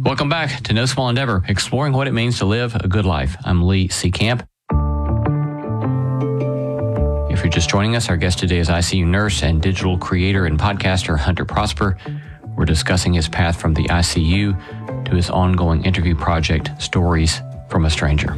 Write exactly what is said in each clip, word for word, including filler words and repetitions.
Welcome back to No Small Endeavor, exploring what it means to live a good life. I'm Lee C. Camp. If you're just joining us, our guest today is I C U nurse and digital creator and podcaster Hunter Prosper. We're discussing his path from the I C U to his ongoing interview project, Stories from a Stranger.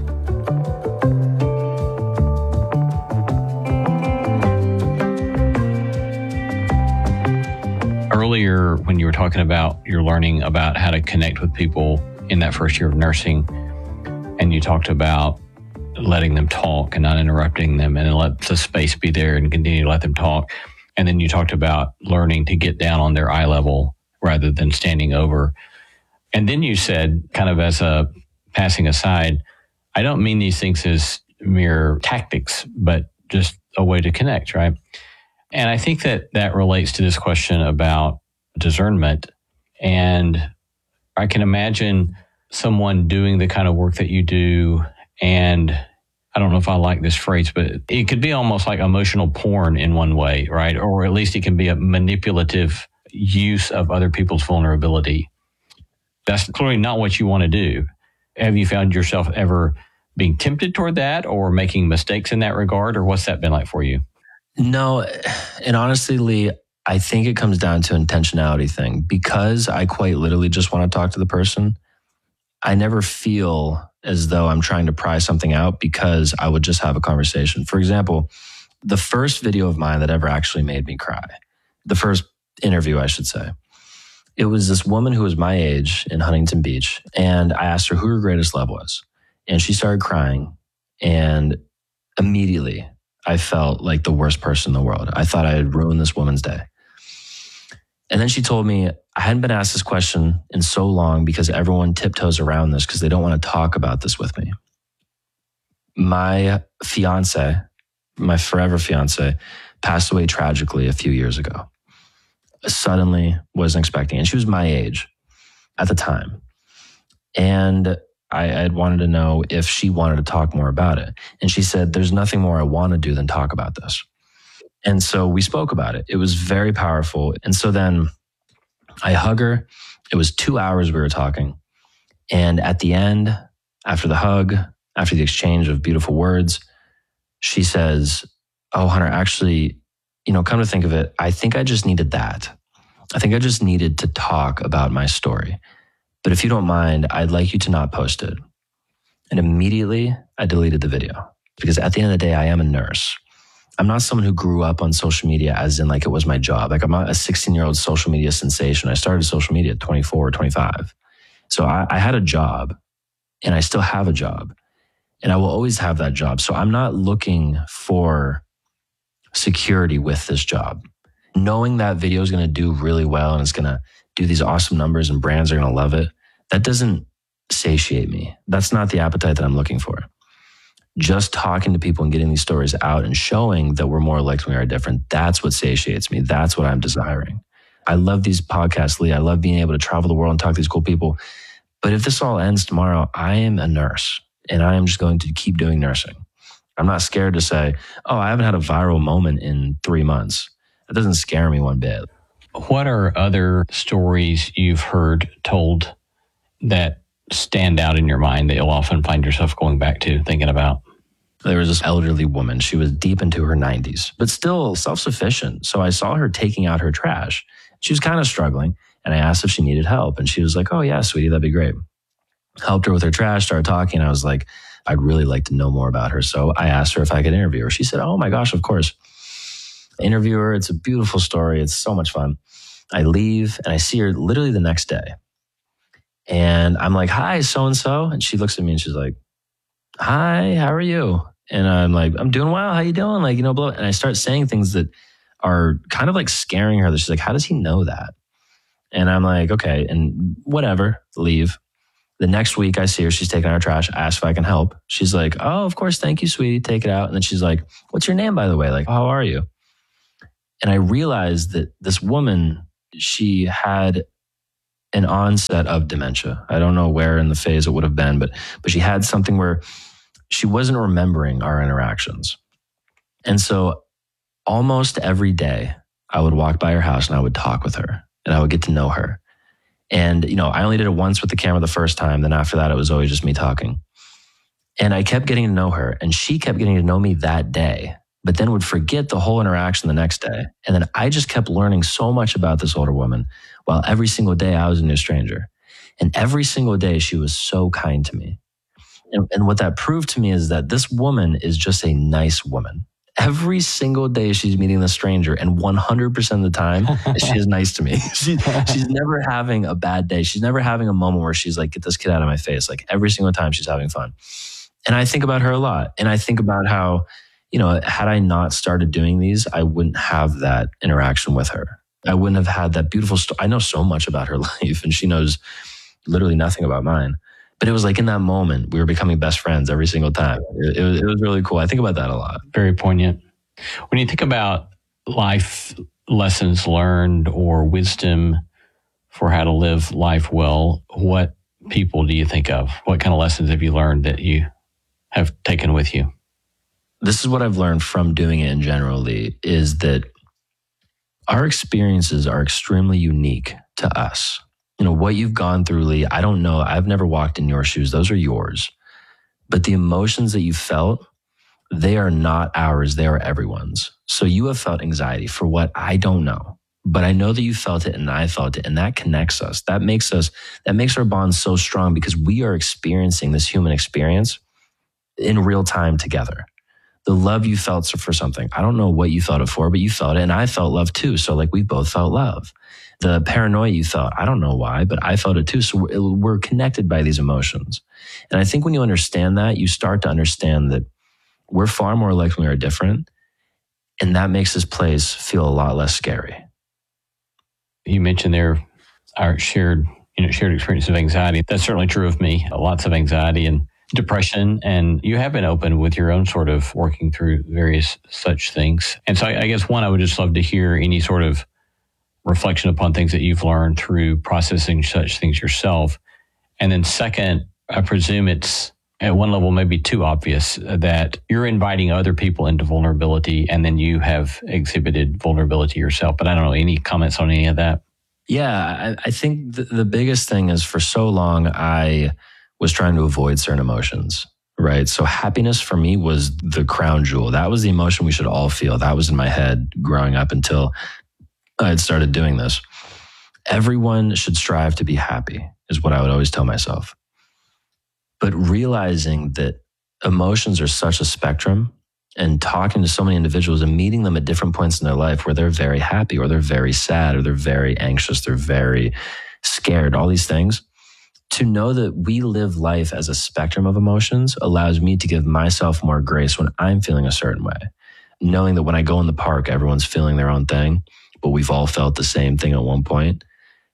Earlier, when you were talking about your learning about how to connect with people in that first year of nursing, and you talked about letting them talk and not interrupting them and let the space be there and continue to let them talk. And then you talked about learning to get down on their eye level rather than standing over. And then you said, kind of as a passing aside, I don't mean these things as mere tactics, but just a way to connect, right? And I think that that relates to this question about discernment. And I can imagine someone doing the kind of work that you do, and I don't know if I like this phrase, but it could be almost like emotional porn in one way, right? Or at least it can be a manipulative use of other people's vulnerability. That's clearly not what you want to do. Have you found yourself ever being tempted toward that or making mistakes in that regard? Or what's that been like for you? No, and honestly, Lee, I think it comes down to intentionality thing. Because I quite literally just want to talk to the person, I never feel as though I'm trying to pry something out because I would just have a conversation. For example, the first video of mine that ever actually made me cry, the first interview, I should say, it was this woman who was my age in Huntington Beach. And I asked her who her greatest love was. And she started crying. And immediately, I felt like the worst person in the world. I thought I had ruined this woman's day. And then she told me, I hadn't been asked this question in so long because everyone tiptoes around this because they don't want to talk about this with me. My fiance, my forever fiance, passed away tragically a few years ago. Suddenly, wasn't expecting. And she was my age at the time. And I had wanted to know if she wanted to talk more about it. And she said, there's nothing more I want to do than talk about this. And so we spoke about it. It was very powerful. And so then I hug her. It was two hours we were talking. And at the end, after the hug, after the exchange of beautiful words, she says, oh, Hunter, actually, you know, come to think of it, I think I just needed that. I think I just needed to talk about my story. But if you don't mind, I'd like you to not post it. And immediately I deleted the video because at the end of the day, I am a nurse. I'm not someone who grew up on social media as in like it was my job. Like I'm not a sixteen-year-old social media sensation. I started social media at twenty-four or twenty-five. So I, I had a job and I still have a job and I will always have that job. So I'm not looking for security with this job. Knowing that video is going to do really well and it's going to do these awesome numbers and brands are going to love it, that doesn't satiate me. That's not the appetite that I'm looking for. Just talking to people and getting these stories out and showing that we're more alike than we are different, that's what satiates me. That's what I'm desiring. I love these podcasts, Lee. I love being able to travel the world and talk to these cool people. But if this all ends tomorrow, I am a nurse and I am just going to keep doing nursing. I'm not scared to say, oh, I haven't had a viral moment in three months. That doesn't scare me one bit. What are other stories you've heard told that stand out in your mind that you'll often find yourself going back to, thinking about? There was this elderly woman. She was deep into her nineties, but still self-sufficient. So I saw her taking out her trash. She was kind of struggling, and I asked if she needed help. And she was like, oh, yeah, sweetie, that'd be great. Helped her with her trash, started talking. I was like, I'd really like to know more about her. So I asked her if I could interview her. She said, oh my gosh, of course. Interview her. It's a beautiful story. It's so much fun. I leave and I see her literally the next day. And I'm like, hi, so-and-so. And she looks at me and she's like, hi, how are you? And I'm like, I'm doing well. How you doing? Like, you know, blah. And I start saying things that are kind of like scaring her. She's like, how does he know that? And I'm like, okay, and whatever, leave. The next week I see her, she's taking out her trash. I ask if I can help. She's like, oh, of course, thank you, sweetie. Take it out. And then she's like, what's your name, by the way? Like, how are you? And I realized that this woman, she had an onset of dementia. I don't know where in the phase it would have been, but but she had something where she wasn't remembering our interactions. And so almost every day I would walk by her house and I would talk with her and I would get to know her. And, you know, I only did it once with the camera the first time. Then after that, it was always just me talking. And I kept getting to know her, and she kept getting to know me that day, but then would forget the whole interaction the next day. And then I just kept learning so much about this older woman, while every single day I was a new stranger. And every single day she was so kind to me. And, and what that proved to me is that this woman is just a nice woman. Every single day she's meeting this stranger, and one hundred percent of the time, she is nice to me. She, she's never having a bad day. She's never having a moment where she's like, get this kid out of my face. Like every single time she's having fun. And I think about her a lot. And I think about how, you know, had I not started doing these, I wouldn't have that interaction with her. I wouldn't have had that beautiful story. I know so much about her life, and she knows literally nothing about mine. But it was like in that moment, we were becoming best friends every single time. It, it, was, it was really cool. I think about that a lot. Very poignant. When you think about life lessons learned or wisdom for how to live life well, what people do you think of? What kind of lessons have you learned that you have taken with you? This is what I've learned from doing it in general, Lee, is that our experiences are extremely unique to us. You know, what you've gone through, Lee, I don't know. I've never walked in your shoes. Those are yours. But the emotions that you felt, they are not ours. They are everyone's. So you have felt anxiety for what I don't know. But I know that you felt it and I felt it, and that connects us. That makes us, that makes our bond so strong because we are experiencing this human experience in real time together. The love you felt for something, I don't know what you felt it for, but you felt it, and I felt love too. So like we both felt love. The paranoia you felt, I don't know why, but I felt it too. So we're, we're connected by these emotions. And I think when you understand that, you start to understand that we're far more alike than we are different. And that makes this place feel a lot less scary. You mentioned there our shared, you know, shared experience of anxiety. That's certainly true of me. Lots of anxiety and depression. And you have been open with your own sort of working through various such things. And so I, I guess one, I would just love to hear any sort of reflection upon things that you've learned through processing such things yourself. And then second, I presume it's at one level maybe too obvious that you're inviting other people into vulnerability and then you have exhibited vulnerability yourself. But I don't know, any comments on any of that? Yeah, I, I think the, the biggest thing is for so long, I was trying to avoid certain emotions, right? So happiness for me was the crown jewel. That was the emotion we should all feel. That was in my head growing up until I had started doing this. Everyone should strive to be happy is what I would always tell myself. But realizing that emotions are such a spectrum and talking to so many individuals and meeting them at different points in their life where they're very happy or they're very sad or they're very anxious, they're very scared, all these things. To know that we live life as a spectrum of emotions allows me to give myself more grace when I'm feeling a certain way. Knowing that when I go in the park, everyone's feeling their own thing, but we've all felt the same thing at one point,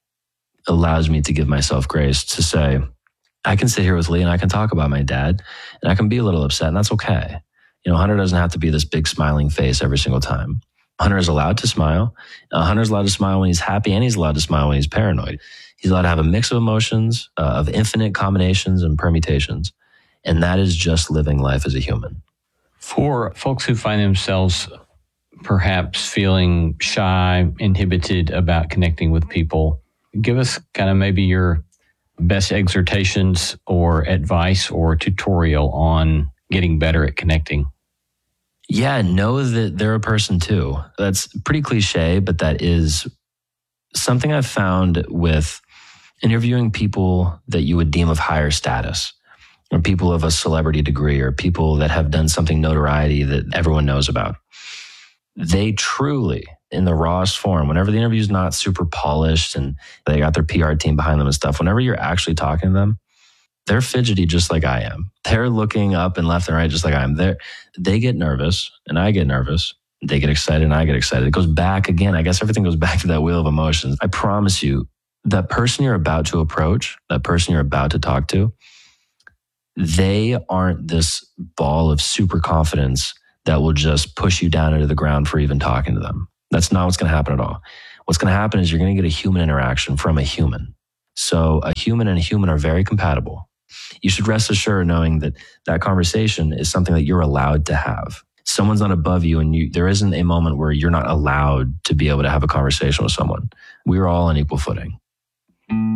allows me to give myself grace to say, I can sit here with Lee and I can talk about my dad and I can be a little upset and that's okay. You know, Hunter doesn't have to be this big smiling face every single time. Hunter is allowed to smile. Uh, Hunter's allowed to smile when he's happy and he's allowed to smile when he's paranoid. He's allowed to have a mix of emotions, uh, of infinite combinations and permutations. And that is just living life as a human. For folks who find themselves perhaps feeling shy, inhibited about connecting with people, give us kind of maybe your best exhortations or advice or tutorial on getting better at connecting. Yeah, know that they're a person too. That's pretty cliche, but that is something I've found with interviewing people that you would deem of higher status, or people of a celebrity degree, or people that have done something notoriety that everyone knows about. They truly, in the rawest form, whenever the interview is not super polished and they got their P R team behind them and stuff, whenever you're actually talking to them, they're fidgety just like I am. They're looking up and left and right just like I am. They're, they get nervous and I get nervous. They get excited and I get excited. It goes back again. I guess everything goes back to that wheel of emotions. I promise you, that person you're about to approach, that person you're about to talk to, they aren't this ball of super confidence that will just push you down into the ground for even talking to them. That's not what's going to happen at all. What's going to happen is you're going to get a human interaction from a human. So a human and a human are very compatible. You should rest assured knowing that that conversation is something that you're allowed to have. Someone's not above you and you, there isn't a moment where you're not allowed to be able to have a conversation with someone. We're all on equal footing.